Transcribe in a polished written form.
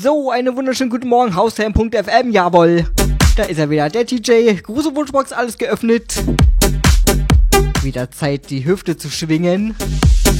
So, einen wunderschönen guten Morgen, Haustime.fm, jawohl. Da ist er wieder, der TJ. Gruße Wunschbox, alles geöffnet. Wieder Zeit, die Hüfte zu schwingen.